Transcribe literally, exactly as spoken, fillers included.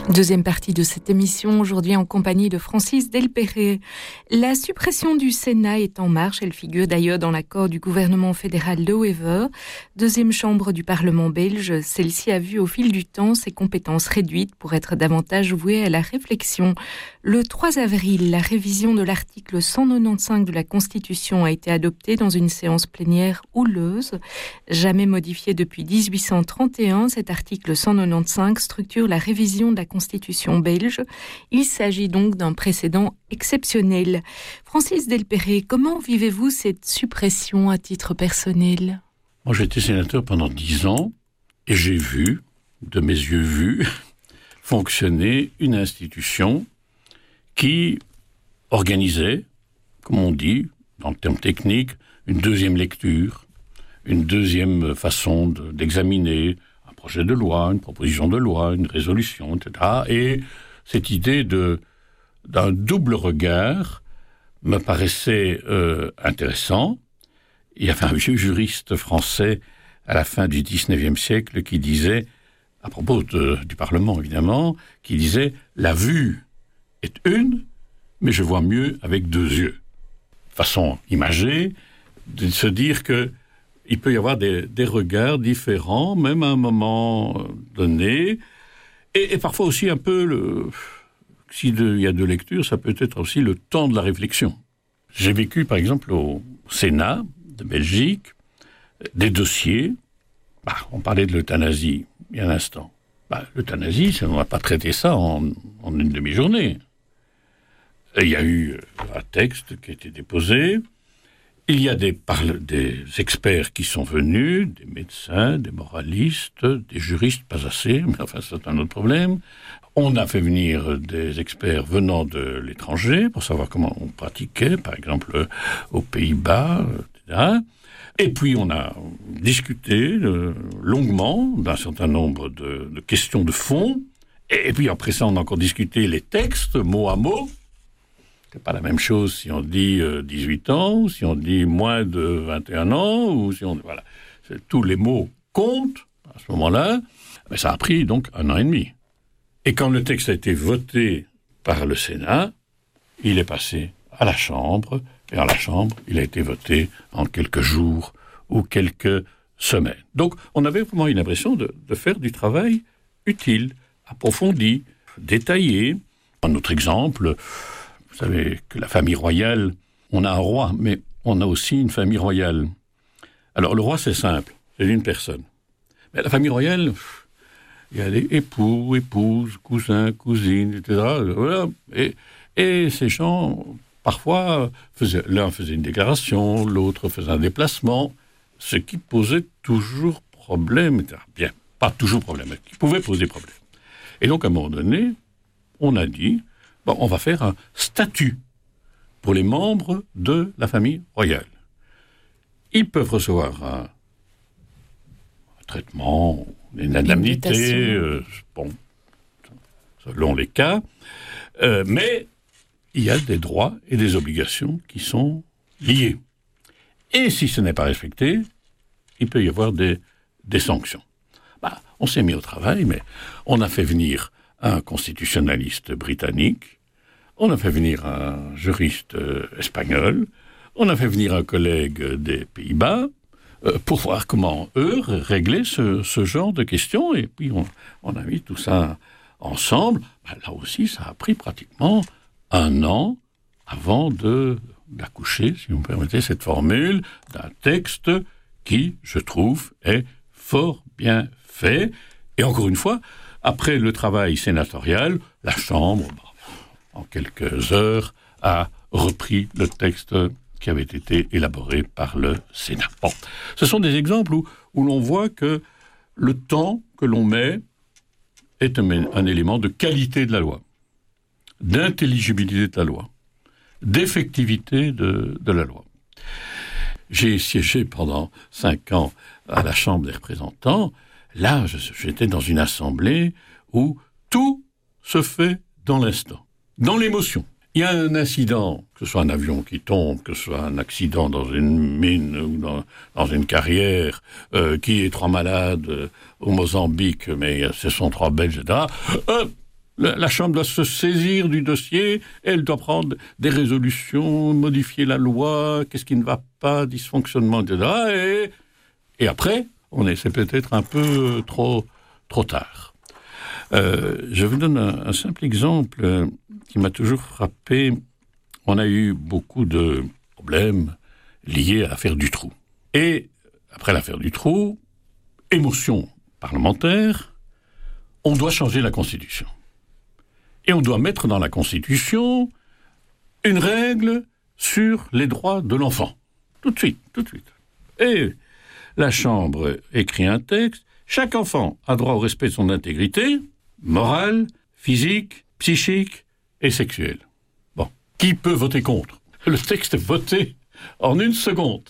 Deuxième partie de cette émission, aujourd'hui en compagnie de Francis Delperrey. La suppression du Sénat est en marche, elle figure d'ailleurs dans l'accord du gouvernement fédéral de Wever. Deuxième chambre du Parlement belge, celle-ci a vu au fil du temps ses compétences réduites pour être davantage vouée à la réflexion. Le trois avril, la révision de l'article cent quatre-vingt-quinze de la Constitution a été adoptée dans une séance plénière houleuse. Jamais modifié depuis dix-huit cent trente et un, cet article cent quatre-vingt-quinze structure la révision de la Constitution belge. Il s'agit donc d'un précédent exceptionnel. Francis Delperrey, comment vivez-vous cette suppression à titre personnel ? Moi, j'ai été sénateur pendant dix ans et j'ai vu, de mes yeux vus, fonctionner une institution qui organisait, comme on dit, dans le terme technique, une deuxième lecture, une deuxième façon de, d'examiner un projet de loi, une proposition de loi, une résolution, et cetera. Et cette idée de, d'un double regard me paraissait euh, intéressant. Il y avait un vieux juriste français à la fin du dix-neuvième siècle qui disait, à propos de, du Parlement évidemment, qui disait « La vue est une, mais je vois mieux avec deux yeux ». Façon imagée de se dire que il peut y avoir des, des regards différents, même à un moment donné, et, et parfois aussi un peu, le, s'il y a deux lectures, ça peut être aussi le temps de la réflexion. J'ai vécu, par exemple, au Sénat de Belgique, des dossiers, bah, on parlait de l'euthanasie il y a un instant. Bah, l'euthanasie, on ne va pas traiter ça en, en une demi-journée. Et il y a eu un texte qui a été déposé. Il y a des, parle, des experts qui sont venus, des médecins, des moralistes, des juristes, pas assez, mais enfin c'est un autre problème. On a fait venir des experts venant de l'étranger pour savoir comment on pratiquait, par exemple aux Pays-Bas, et cetera. Et puis on a discuté euh, longuement d'un certain nombre de, de questions de fond. Et, et puis après ça, on a encore discuté les textes, mot à mot. C'est pas la même chose si on dit euh, dix-huit ans, ou si on dit moins de vingt et un ans, ou si on... Voilà. C'est, tous les mots comptent à ce moment-là. Mais ça a pris donc un an et demi. Et quand le texte a été voté par le Sénat, il est passé à la Chambre, et à la Chambre, il a été voté en quelques jours ou quelques semaines. Donc, on avait vraiment une impression de, de faire du travail utile, approfondi, détaillé. Un autre exemple... Vous savez que la famille royale, on a un roi, mais on a aussi une famille royale. Alors, le roi, c'est simple, c'est une personne. Mais la famille royale, il y a les époux, épouses, cousins, cousines, et cetera. Voilà. Et, et ces gens, parfois, faisaient, l'un faisait une déclaration, l'autre faisait un déplacement, ce qui posait toujours problème. Et cetera. Bien, pas toujours problème, mais qui pouvait poser problème. Et donc, à un moment donné, on a dit... Bon, on va faire un statut pour les membres de la famille royale. Ils peuvent recevoir un, un traitement, une indemnité, euh, bon, selon les cas, euh, mais il y a des droits et des obligations qui sont liés. Et si ce n'est pas respecté, il peut y avoir des, des sanctions. Bah, on s'est mis au travail, mais on a fait venir un constitutionnaliste britannique, on a fait venir un juriste euh, espagnol, on a fait venir un collègue des Pays-Bas, euh, pour voir comment eux réglaient ce, ce genre de questions, et puis on, on a mis tout ça ensemble. Ben, là aussi, ça a pris pratiquement un an avant de, d'accoucher, si vous me permettez cette formule, d'un texte qui, je trouve, est fort bien fait, et encore une fois, après le travail sénatorial, la Chambre, en quelques heures, a repris le texte qui avait été élaboré par le Sénat. Bon, ce sont des exemples où, où l'on voit que le temps que l'on met est un, un élément de qualité de la loi, d'intelligibilité de la loi, d'effectivité de, de la loi. J'ai siégé pendant cinq ans à la Chambre des représentants. Là, je, j'étais dans une assemblée où tout se fait dans l'instant, dans l'émotion. Il y a un incident, que ce soit un avion qui tombe, que ce soit un accident dans une mine ou dans, dans une carrière, euh, qui est trois malades euh, au Mozambique, mais ce sont trois Belges, et cetera. Euh, La, la Chambre doit se saisir du dossier, elle doit prendre des résolutions, modifier la loi, qu'est-ce qui ne va pas, dysfonctionnement, et cetera. Et, et après, on est, c'est peut-être un peu trop, trop tard. Euh, je vous donne un, un simple exemple euh, qui m'a toujours frappé. On a eu beaucoup de problèmes liés à l'affaire Dutroux. Et après l'affaire Dutroux, émotion parlementaire, on doit changer la Constitution. Et on doit mettre dans la Constitution une règle sur les droits de l'enfant. Tout de suite, tout de suite. Et la Chambre écrit un texte. Chaque enfant a droit au respect de son intégrité morale, physique, psychique et sexuelle. Bon. Qui peut voter contre ? Le texte est voté en une seconde.